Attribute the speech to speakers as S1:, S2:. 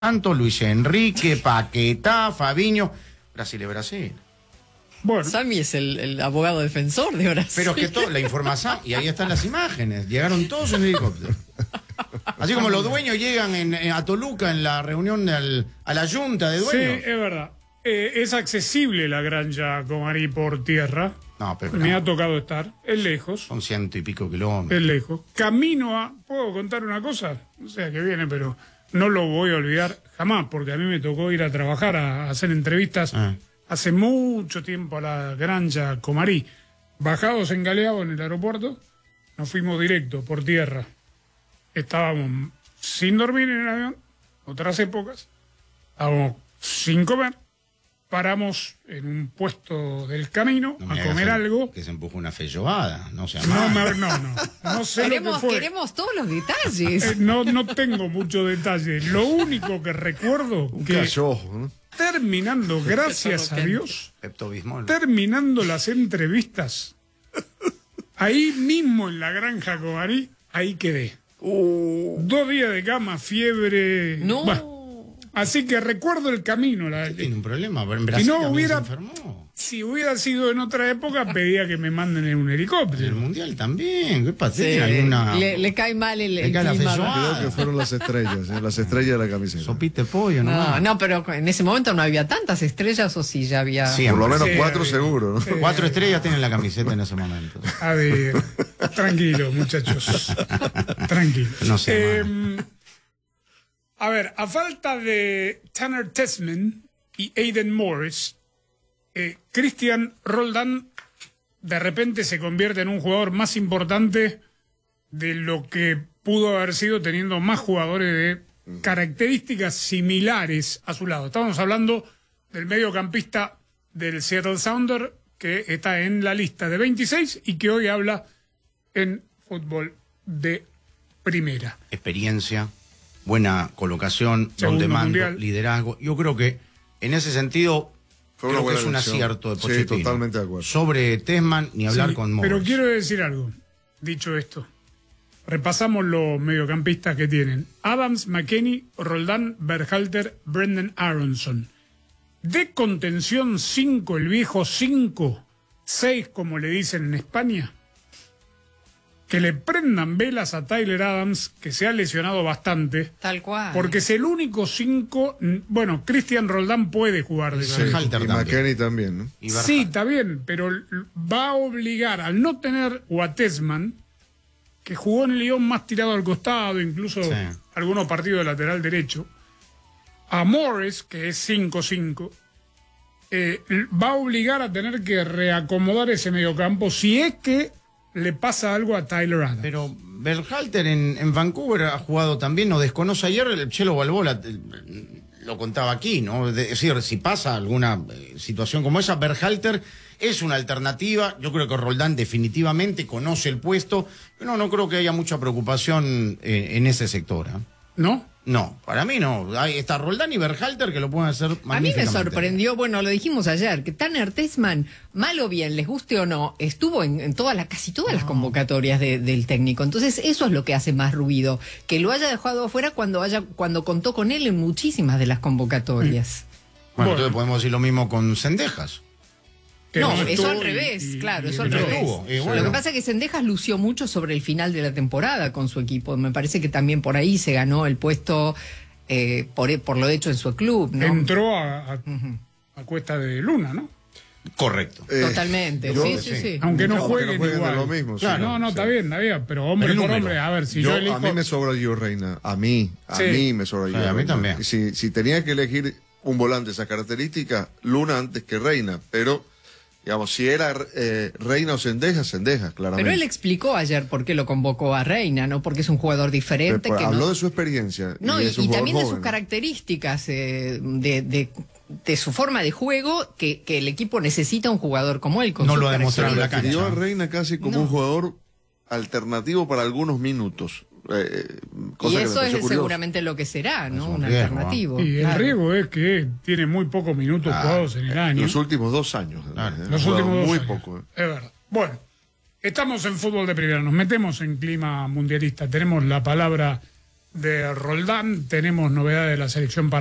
S1: Santos, Luis Enrique, Paquetá, Fabinho. Brasil es Brasil.
S2: Bueno.
S3: Sammy es el abogado defensor de Brasil.
S1: Pero es que la información, y ahí están las imágenes, llegaron todos en helicóptero. Así como los dueños llegan a Toluca en la reunión a la junta de dueños.
S2: Sí, es verdad. Es accesible la Granja Comari por tierra.
S1: No, pero
S2: Me ha tocado estar. Es lejos.
S1: Son 100 y pico kilómetros.
S2: Es lejos. Camino a... ¿Puedo contar una cosa? No sé a qué viene, pero no lo voy a olvidar jamás, porque a mí me tocó ir a trabajar, a hacer entrevistas hace mucho tiempo a la Granja Comari. Bajados en Galeao en el aeropuerto, nos fuimos directo por tierra. Estábamos sin dormir en el avión, otras épocas. Estábamos sin comer. Paramos en un puesto del camino a comer algo.
S1: Que se empujó una feijoada, no sé.
S2: No sé lo que fue.
S3: Queremos todos los detalles.
S2: No tengo mucho detalle. Lo único que recuerdo que
S4: cachorro, ¿no?
S2: Terminando, gracias a Dios,
S1: Pepto-Bismol.
S2: terminando las entrevistas, ahí mismo en la Granja Comari, ahí quedé. 2 días de cama, fiebre.
S3: No.
S2: Bah. Así que recuerdo el camino.
S1: Tiene un problema, pero en Brasil
S2: no
S1: también
S2: hubiera-
S1: se enfermó.
S2: Si hubiera sido en otra época, pedía que me manden en un
S1: En el
S2: helicóptero.
S1: Mundial también. ¿Qué pasa?
S3: Sí,
S1: ¿Tiene alguna
S3: le cae mal el
S1: Le cae la
S3: clima.
S1: feijoada?
S4: Creo que fueron las estrellas de la camiseta.
S1: sopita de pollo,
S3: No,
S1: ¿no?
S3: no, pero en ese momento no había tantas estrellas, o sí ya había.
S1: Sí.
S4: Por lo menos
S2: Sí,
S4: 4
S2: sí.
S4: seguro, ¿no?
S1: 4 estrellas tienen la camiseta en ese momento.
S2: A ver, tranquilo, muchachos. Tranquilo.
S1: No sé.
S2: A ver, a falta de Tanner Tessman y Aiden Morris, Christian Roldán de repente se convierte en un jugador más importante de lo que pudo haber sido teniendo más jugadores de características similares a su lado. Estamos hablando del mediocampista del Seattle Sounders, que está en la lista de 26 y que hoy habla en fútbol de primera.
S1: Experiencia, buena colocación,
S2: Segundo
S1: donde mando,
S2: mundial.
S1: liderazgo. Yo creo que en ese sentido
S4: Fue una
S1: creo que
S4: buena
S1: es un
S4: elección.
S1: acierto de
S4: Sí,
S1: Pochettino.
S4: totalmente de acuerdo.
S1: Sobre Tessman, ni hablar
S2: Sí,
S1: con Morris.
S2: pero quiero decir algo, dicho esto. Repasamos los mediocampistas que tienen. Adams, McKennie, Roldán, Berhalter, Brendan Aronson. De contención 5, el viejo 5, 6 como le dicen en España. Que le prendan velas a Tyler Adams, que se ha lesionado bastante.
S3: Tal cual.
S2: Porque es el único 5. Bueno, Christian Roldán puede jugar de
S1: Sí.
S2: 5.
S1: Berhalter
S4: Y
S1: también.
S4: McKennie también, ¿no?
S1: Y
S2: Sí,
S1: Berhalter.
S2: está bien, pero va a obligar, al no tener o a Tessman, que jugó en el Lyon más tirado al costado, incluso
S1: Sí.
S2: algunos partidos de lateral derecho, a Morris, que es 5-5, va a obligar a tener que reacomodar ese mediocampo si es que le pasa algo a Tyler Adams.
S1: Pero Berhalter en Vancouver ha jugado también, no desconoce ayer, el Chelo Balboa lo contaba aquí, ¿no? Es decir, si pasa alguna situación como esa, Berhalter es una alternativa. Yo creo que Roldán definitivamente conoce el puesto, pero no creo que haya mucha preocupación en ese sector.
S2: ¿No?
S1: No, para mí no. Ahí está Roldán y Berhalter que lo pueden hacer
S3: A mí me
S1: magníficamente.
S3: sorprendió, bueno, lo dijimos ayer, que Tanner Tessman, mal o bien, les guste o no, estuvo en casi todas las convocatorias del técnico. Entonces, eso es lo que hace más ruido, que lo haya dejado afuera cuando contó con él en muchísimas de las convocatorias.
S1: Bueno, entonces podemos decir lo mismo con Cendejas.
S2: Que
S3: No,
S2: no
S3: eso
S2: estuvo
S3: al revés, claro, eso al
S1: no
S3: revés.
S1: estuvo, y
S3: Lo
S1: bueno.
S3: que pasa es que Cendejas lució mucho sobre el final de la temporada con su equipo. Me parece que también por ahí se ganó el puesto por lo hecho en su club, ¿no?
S2: entró a cuesta de luna, ¿no?
S1: Correcto.
S3: Totalmente,
S4: yo-
S3: sí.
S2: Aunque no
S4: Aunque
S2: jueguen
S4: de
S2: igual.
S4: lo mismo. sí.
S2: Claro, no,
S4: Sí.
S2: está bien, pero hombre
S1: El
S2: por
S1: número.
S2: hombre, a ver, si yo elijo...
S4: A mí me sobra Gio Reina. A mí
S2: Sí.
S4: me sobra
S1: Sí,
S4: Gio
S1: a mí
S4: Reina.
S1: también.
S4: Y si tenía que elegir un volante de esa característica, Luna antes que Reina. Pero, digamos, si era Reina o Cendejas, claramente.
S3: Pero él explicó ayer por qué lo convocó a Reina, ¿no? Porque es un jugador diferente.
S4: Pero
S3: que
S4: habló
S3: no...
S4: de su experiencia.
S3: No,
S4: es un
S3: y
S4: jugador
S3: también de sus
S4: joven.
S3: características, de su forma de juego, que el equipo necesita un jugador como él. Con
S1: No
S3: sus
S1: lo ha demostrado en la
S3: características.
S1: cancha.
S4: Dio a Reina casi como
S3: No.
S4: un jugador alternativo para algunos minutos. Cosa
S3: Y
S4: que me
S3: eso
S4: pareció
S3: es
S4: curioso.
S3: seguramente lo que será, ¿no?
S1: Es un
S3: Un
S1: riesgo,
S3: alternativo.
S2: Y el
S3: claro.
S2: riesgo es que tiene muy pocos minutos jugados en el año.
S4: Los últimos 2 años.
S1: Claro.
S2: Los
S4: Ha jugado
S2: últimos 2
S4: muy
S2: años.
S4: poco.
S2: Es verdad. Bueno, estamos en fútbol de primera, nos metemos en clima mundialista. Tenemos la palabra de Roldán, tenemos novedades de la selección